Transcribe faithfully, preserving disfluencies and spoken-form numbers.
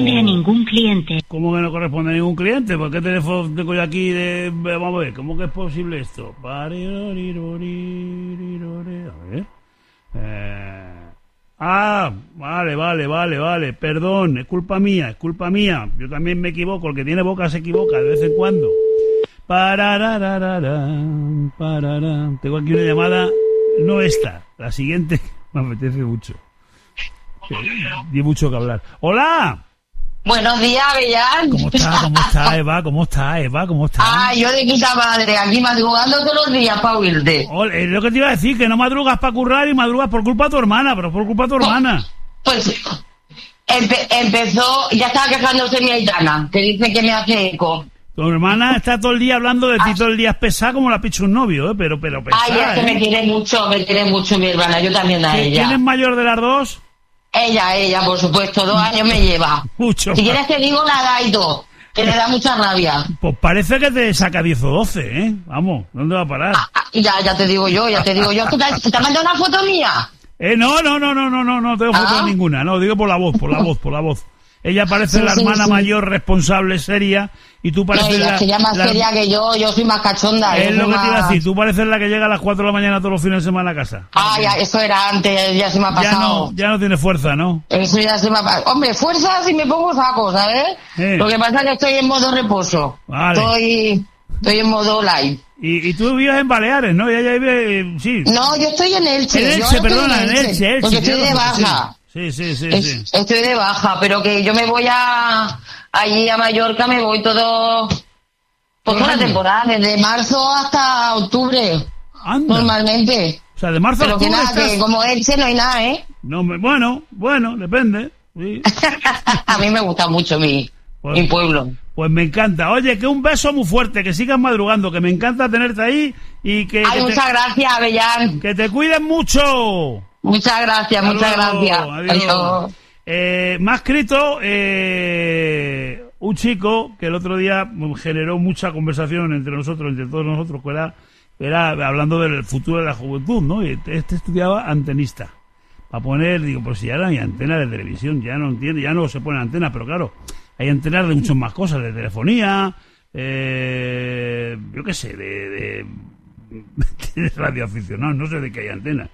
corresponde a ningún cliente. ¿Cómo que no corresponde a ningún cliente? ¿Por qué teléfono tengo yo aquí de... Vamos a ver, ¿cómo que es posible esto? A ver... Eh... Ah, vale, vale, vale, vale. Perdón, es culpa mía, es culpa mía. Yo también me equivoco, el que tiene boca se equivoca de vez en cuando. Parararararán, pararán. Tengo aquí una llamada, no esta, la siguiente, me apetece mucho. Hay mucho que hablar. ¡Hola! Buenos días, Avellán. ¿Cómo está? ¿Cómo está, Eva? ¿Cómo está, Eva? ¿Cómo está? Ah, yo de puta madre, aquí madrugando todos los días para oírte. Ole, es lo que te iba a decir, que no madrugas para currar y madrugas por culpa de tu hermana, pero por culpa de tu hermana. Pues empe- empezó, ya estaba quejándose mi Aitana, que dice que me hace eco. Tu hermana está todo el día hablando de ti, todo el día es pesada como la picha un novio, ¿eh? Pero, pero pesada, Ay, es que ¿eh? me quiere mucho, me quiere mucho mi hermana, yo también a ella. ¿Quién es mayor de las dos? Ella, ella, por supuesto, dos años me lleva. Mucho. Si quieres te digo la edad y todo, que le da mucha rabia. Pues parece que te saca diez o doce, ¿eh? Vamos, ¿dónde va a parar? Ah, ah, ya, ya te digo yo, ya te digo yo. ¿Te, te has mandado una foto mía? Eh, no, no, no, no, no, no, no tengo foto Ah. de ninguna, no, digo por la voz, por la voz, por la voz. Ella parece Sí, la sí, hermana sí. mayor, responsable, seria, y tú No, pareces ella la... se llama la- seria que yo, yo soy más cachonda. Es yo lo soy que te iba a más- decir, tú pareces la que llega a las cuatro de la mañana todos los fines de semana a casa. Ah, ya, eso era antes, ya se me ha Ya pasado. no, ya no tiene fuerza, ¿no? Eso ya se me ha pasado. Hombre, fuerza si me pongo saco, ¿sabes? Eh. Lo que pasa es que estoy en modo reposo. Vale. Estoy, estoy en modo live. Y, y tú vives en Baleares, ¿no? Y ella vive... eh, sí. No, yo estoy en Elche. En yo Elche, ahora estoy perdona, en Elche, Elche. Porque estoy tienes de razón, baja. Sí, sí, sí, Es- sí. Estoy de baja, pero que yo me voy a allí a Mallorca, me voy todo... Pues toda la año? temporada, desde marzo hasta octubre, Anda. normalmente. O sea, de marzo a Pero que octubre nada, estás- que como Elche no hay nada, ¿eh? No, me- bueno, bueno, depende. Sí. A mí me gusta mucho mi, Pues- mi pueblo. Pues me encanta. Oye, que un beso muy fuerte, que sigas madrugando, que me encanta tenerte ahí y que, Ay, que, muchas te, gracias, Avellán. que te cuiden mucho. Muchas gracias, Hasta muchas luego, gracias. adiós. Adiós. Eh, me ha escrito eh, un chico que el otro día generó mucha conversación entre nosotros, entre todos nosotros, que era, era hablando del futuro de la juventud, ¿no? Y este estudiaba antenista. Para poner, digo, pues si ya no hay antenas de televisión, ya no entiende, ya no se ponen antenas, pero claro, hay antenas de muchas más cosas, de telefonía, eh, yo qué sé, de, de, de radioaficionados, no sé de qué hay antenas.